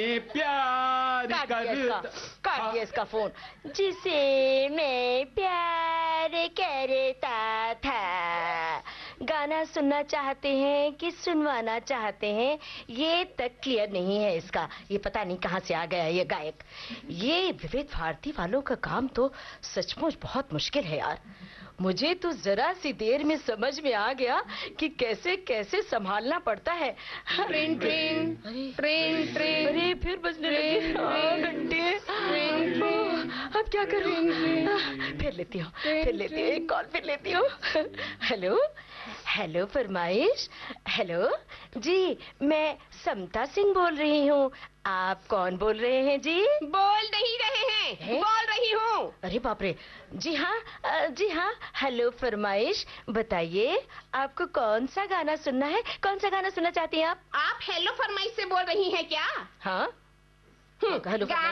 प्यार काट दिया इसका फोन। जिसे मैं प्यार करता था। गाना सुनना चाहते हैं कि सुनवाना चाहते हैं, ये तक क्लियर नहीं है इसका। ये पता नहीं कहाँ से आ गया ये गायक। ये विविध भारती वालों का काम तो सचमुच बहुत मुश्किल है यार। मुझे तो जरा सी देर में समझ में आ गया कि कैसे कैसे संभालना पड़ता है। ट्रेन ट्रेन ट्रेन ट्रेन, अरे फिर बजने लगे घंटे। अब क्या करूं? फिर लेती हूँ एक कॉल फिर लेती हूँ। हेलो हेलो फरमाइश। हेलो जी, मैं समता सिंह बोल रही हूँ। आप कौन बोल रहे हैं जी? बोल नहीं रहे हैं, बोल रही हूँ। अरे बाप रे। जी हाँ हेलो फरमाइश, बताइए आपको कौन सा गाना सुनना है? कौन सा गाना सुनना चाहती हैं आप? आप हेलो फरमाइश से बोल रही हैं क्या? हाँ हेलो।